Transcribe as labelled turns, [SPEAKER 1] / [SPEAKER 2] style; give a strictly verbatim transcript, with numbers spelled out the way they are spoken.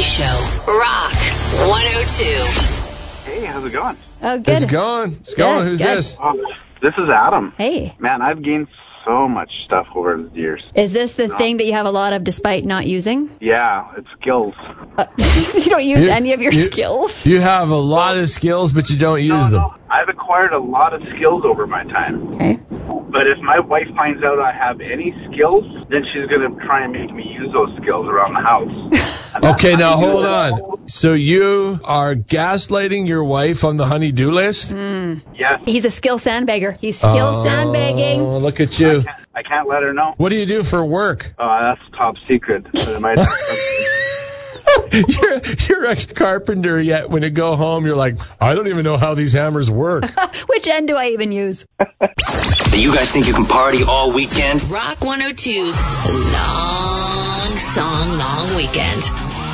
[SPEAKER 1] Show. Rock one oh two.
[SPEAKER 2] Hey, how's it going?
[SPEAKER 3] Oh, good.
[SPEAKER 4] It's going. It's going.
[SPEAKER 3] Good,
[SPEAKER 4] Who's
[SPEAKER 3] good.
[SPEAKER 4] this?
[SPEAKER 2] Um, this is Adam.
[SPEAKER 3] Hey,
[SPEAKER 2] Man, I've gained so much stuff over the years.
[SPEAKER 3] is this the thing that you have a lot of despite not using?
[SPEAKER 2] Yeah, it's skills.
[SPEAKER 3] Uh, you don't use
[SPEAKER 4] You-
[SPEAKER 3] any of your
[SPEAKER 4] you-
[SPEAKER 3] skills?
[SPEAKER 4] You have a lot of skills, but you don't use
[SPEAKER 2] no,
[SPEAKER 4] them.
[SPEAKER 2] no, I've acquired a lot of skills over my time.
[SPEAKER 3] Okay.
[SPEAKER 2] But if my wife finds out I have any skills, then she's going to try and make me use those skills around the house. And that's
[SPEAKER 4] Okay, now
[SPEAKER 2] how you do
[SPEAKER 4] hold
[SPEAKER 2] it.
[SPEAKER 4] on. So you are gaslighting your wife on the honey-do list?
[SPEAKER 2] Yes.
[SPEAKER 3] He's a skill sandbagger. He's skill sandbagging.
[SPEAKER 4] Oh, look at
[SPEAKER 2] I
[SPEAKER 4] you.
[SPEAKER 2] can't, I can't let her know.
[SPEAKER 4] What do you do for work?
[SPEAKER 2] Uh, that's top secret. It might-
[SPEAKER 4] you're, you're a carpenter, yet when you go home, you're like, I don't even know how these hammers work.
[SPEAKER 3] Which end do I even use?
[SPEAKER 5] You guys think you can party all weekend?
[SPEAKER 1] Rock one oh two's Long Song Long Weekend.